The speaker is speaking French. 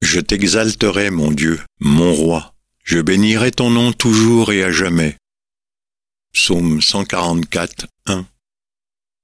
Je t'exalterai, mon Dieu, mon roi. Je bénirai ton nom toujours et à jamais. Psaume 144, 1.